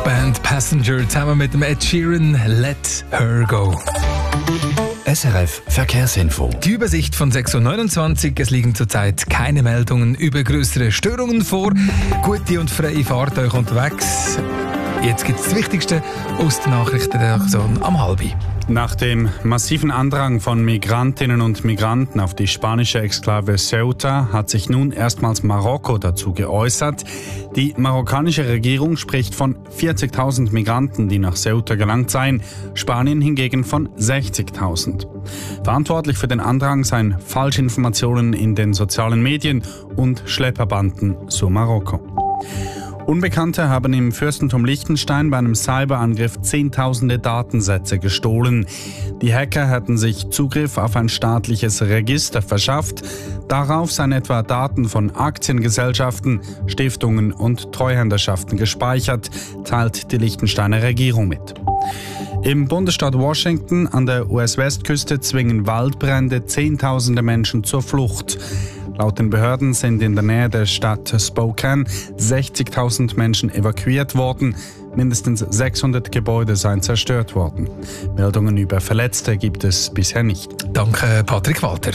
Rockband Passenger zusammen mit dem Ed Sheeran, Let Her Go. SRF Verkehrsinfo. Die Übersicht von 6.29 Uhr. Es liegen zurzeit keine Meldungen über größere Störungen vor. Gute und freie Fahrt euch unterwegs. Jetzt gibt es das Wichtigste aus der Nachrichtenredaktion am 12:30. Nach dem massiven Andrang von Migrantinnen und Migranten auf die spanische Exklave Ceuta hat sich nun erstmals Marokko dazu geäußert. Die marokkanische Regierung spricht von 40.000 Migranten, die nach Ceuta gelangt seien, Spanien hingegen von 60.000. Verantwortlich für den Andrang seien Falschinformationen in den sozialen Medien und Schlepperbanden zu Marokko. Unbekannte haben im Fürstentum Liechtenstein bei einem Cyberangriff Zehntausende Datensätze gestohlen. Die Hacker hätten sich Zugriff auf ein staatliches Register verschafft. Darauf seien etwa Daten von Aktiengesellschaften, Stiftungen und Treuhänderschaften gespeichert, teilt die Liechtensteiner Regierung mit. Im Bundesstaat Washington an der US-Westküste zwingen Waldbrände Zehntausende Menschen zur Flucht. Laut den Behörden sind in der Nähe der Stadt Spokane 60.000 Menschen evakuiert worden. Mindestens 600 Gebäude seien zerstört worden. Meldungen über Verletzte gibt es bisher nicht. Danke, Patrick Walter.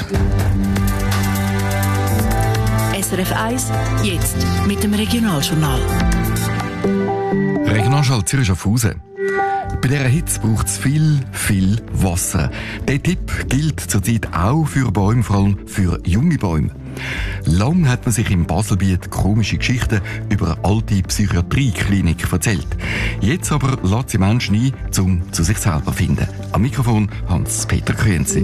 SRF 1, jetzt mit dem Regionaljournal. Regionaljournal Zürich-Schaffhausen. Bei dieser Hitze braucht es viel Wasser. Der Tipp gilt zurzeit auch für Bäume, vor allem für junge Bäume. Lang hat man sich im Baselbiet komische Geschichten über eine alte Psychiatrieklinik erzählt. Jetzt aber lässt sie Menschen ein, um zu sich selber zu finden. Am Mikrofon Hans-Peter Krönzi.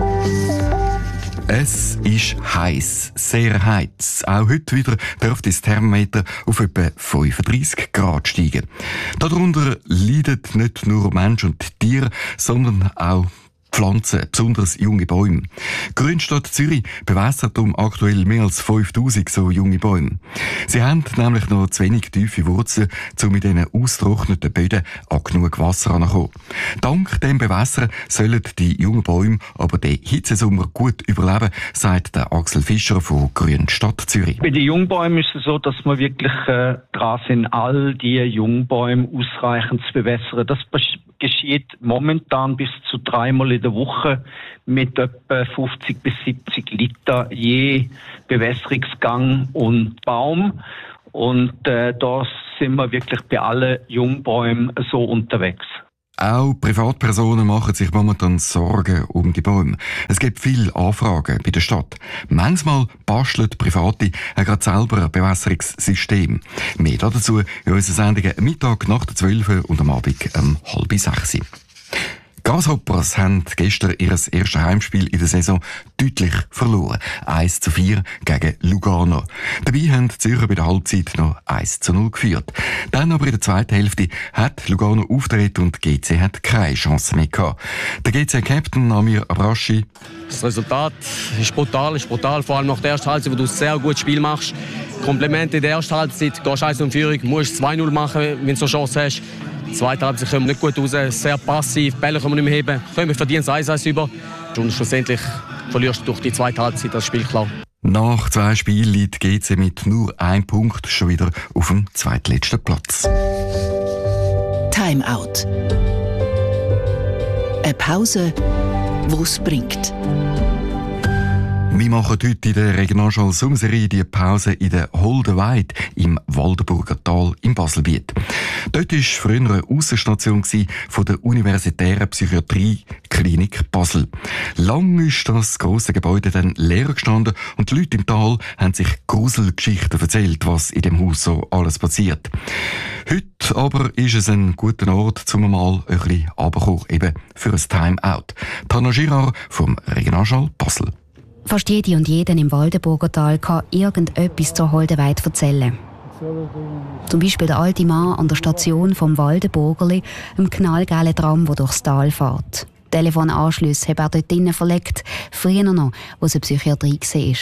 Es ist heiß, sehr heiß. Auch heute wieder dürfte das Thermometer auf etwa 35 Grad steigen. Darunter leiden nicht nur Mensch und Tier, sondern auch Pflanzen, besonders junge Bäume. Die Grünstadt Zürich bewässert aktuell mehr als 5000 so junge Bäume. Sie haben nämlich noch zu wenig tiefe Wurzeln, um mit diesen ausgetrockneten Böden an genug Wasser heranzukommen. Dank dem Bewässern sollen die jungen Bäume aber den Hitzesommer gut überleben, sagt der Axel Fischer von Grünstadt Zürich. Bei den Jungbäumen ist es so, dass wir wirklich dran sind, all die Jungbäume ausreichend zu bewässern. Das geschieht momentan bis zu 3-mal in der Woche mit etwa 50 bis 70 Liter je Bewässerungsgang und Baum. Und da sind wir wirklich bei allen Jungbäumen so unterwegs. Auch Privatpersonen machen sich momentan Sorgen um die Bäume. Es gibt viele Anfragen bei der Stadt. Manchmal basteln Private gerade selber ein Bewässerungssystem. Mehr dazu in unserer Sendung Mittag nach der 12 und am Abend um 5:30. Grasshoppers haben gestern ihr erstes Heimspiel in der Saison deutlich verloren. 1:4 gegen Lugano. Dabei haben die Zürcher bei der Halbzeit noch 1:0 geführt. Dann aber in der zweiten Hälfte hat Lugano aufgedreht und GC hat keine Chance mehr gehabt. Der GC-Captain Amir Abrashi: Das Resultat ist brutal, vor allem nach der ersten Halbzeit, wo du ein sehr gutes Spiel machst. Komplimente in der ersten Halbzeit, gehst 1 in Führung, musst 2:0 machen, wenn du so eine Chance hast. Die zweite Halbzeit kommen wir nicht gut raus, sehr passiv, Bälle können wir nicht mehr heben, können wir verdienen 1:1 über. Und schlussendlich verlierst du durch die zweite Halbzeit das Spiel klar. Nach 2 Spielen liegt GC mit nur 1 Punkt schon wieder auf dem zweitletzten Platz. Timeout. Eine Pause, die es bringt. Wir machen heute in der Regionaljournal Sommerserie die Pause in der Holdenweide im Waldenburger Tal im Baselbiet. Dort war früher eine Aussenstation von der Universitären Psychiatrieklinik Basel. Lang ist das grosse Gebäude dann leer gestanden und die Leute im Tal haben sich Gruselgeschichten erzählt, was in dem Haus so alles passiert. Heute aber ist es ein guter Ort, um mal ein bisschen runterzukommen, eben für ein Timeout. Tana Girard vom Regionaljournal Basel. Fast jede und jeden im Waldenburger Tal kann irgendetwas zur Holdenweide erzählen. Zum Beispiel der alte Mann an der Station vom Waldenburgerli, im knallgelben Tram, der durchs Tal fährt. Telefonanschlüsse hat er dort drinnen verlegt, früher noch, wo es eine Psychiatrie war.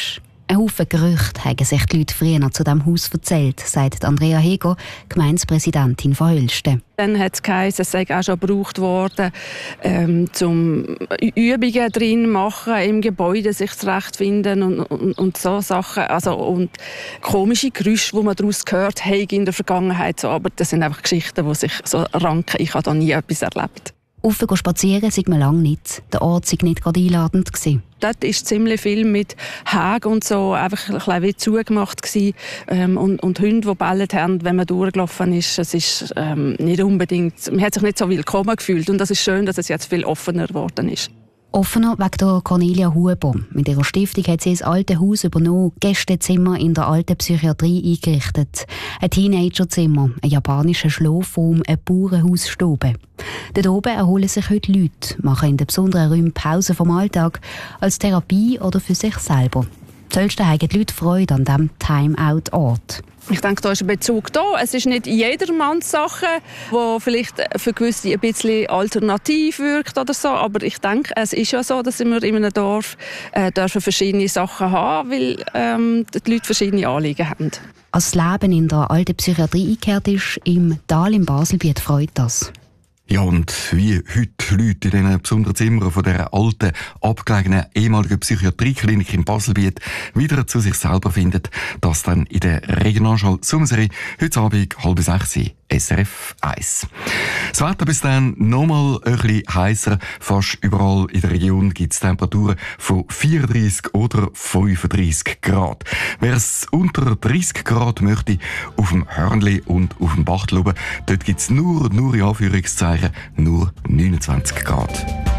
Ein Haufen Gerüchte haben sich die Leute früher zu diesem Haus erzählt, sagt Andrea Heger, Gemeindepräsidentin von Hölsten. Dann hat es geheißen, es sei auch schon gebraucht worden, zum Übungen drin machen, im Gebäude sich zurechtfinden und so Sachen. Also, und komische Geräusche, die man daraus gehört haben in der Vergangenheit. So, aber das sind einfach Geschichten, die sich so ranken. Ich habe da nie etwas erlebt. Rauf spazieren sei man lange nicht. Der Ort sei nicht gerade einladend gewesen. Dort war ziemlich viel mit Hagen und so einfach ein bisschen wie zugemacht gewesen. Und Hunde, die gebellt haben, wenn man durchgelaufen ist. Es ist nicht unbedingt, man hat sich nicht so willkommen gefühlt. Und das ist schön, dass es jetzt viel offener geworden ist. Offener wegen der Cornelia Huber. Mit ihrer Stiftung hat sie das alte Haus übernommen, Gästezimmer in der alten Psychiatrie eingerichtet. Ein Teenagerzimmer, ein japanischer Schlafraum, eine Bauernhausstube. Dort oben erholen sich heute Leute, machen in den besonderen Räumen Pause vom Alltag, als Therapie oder für sich selber. Die Hölsten haben die Leute Freude an diesem Time-Out-Ort. Ich denke, da ist ein Bezug da. Es ist nicht jedermanns Sache, die vielleicht für gewisse ein bisschen alternativ wirkt oder so. Aber ich denke, es ist ja so, dass wir in einem Dorf dürfen verschiedene Sachen haben, weil die Leute verschiedene Anliegen haben. Als das Leben in der alten Psychiatrie eingekehrt ist, im Tal im Baselbiet, freut das. Ja, und wie heute Leute in diesen besonderen Zimmern von dieser alten, abgelegenen ehemaligen Psychiatrieklinik im Baselbiet wieder zu sich selber finden, das dann in der Regionalschau Sommerserie heute Abend 5:30 SRF 1. Das Wetter bis dann nochmal ein bisschen heisser. Fast überall in der Region gibt es Temperaturen von 34 oder 35 Grad. Wer es unter 30 Grad möchte, auf dem Hörnli und auf dem Bachtel oben, dort gibt es nur in Anführungszeichen, nur 29 Grad.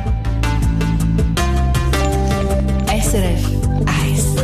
SRF 1.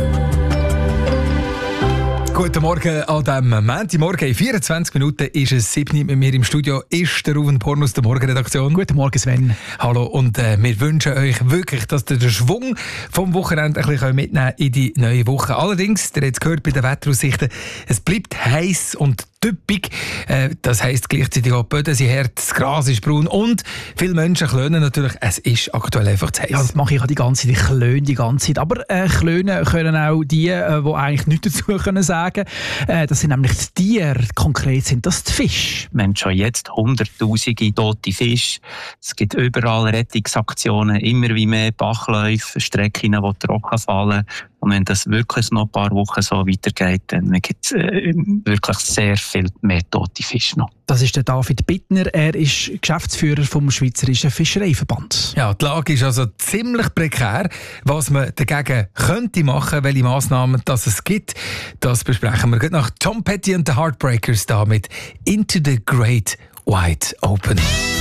Guten Morgen an diesem Montagmorgen. In 24 Minuten ist es 7 mit mir im Studio. Ist der Ruven Porn aus der Morgenredaktion. Guten Morgen, Sven. Hallo, und wir wünschen euch wirklich, dass ihr den Schwung vom Wochenende ein bisschen mitnehmen in die neue Woche. Allerdings, ihr habt es gehört bei den Wetteraussichten, es bleibt heiß und typisch. Das heisst gleichzeitig auch, die Böden sind hart, das Gras ist braun und viele Menschen klönen natürlich. Es ist aktuell einfach zu heiß. Ja, das mache ich auch die ganze Zeit. Ich klöne die ganze Zeit. Aber klönen können auch die, die eigentlich nichts dazu können sagen. Das sind nämlich die Tiere. Konkret sind das die Fische. Wir haben schon jetzt hunderttausende tote Fische. Es gibt überall Rettungsaktionen, immer wie mehr Bachläufe, Strecken, die trocken fallen. Und wenn das wirklich noch ein paar Wochen so weitergeht, dann gibt es wirklich sehr viel mehr tote Fische noch. Das ist der David Bittner. Er ist Geschäftsführer vom Schweizerischen Fischereiverband. Ja, die Lage ist also ziemlich prekär. Was man dagegen könnte machen, welche Massnahmen das es gibt, das besprechen wir nach Tom Petty und the Heartbreakers da mit Into the Great Wide Open.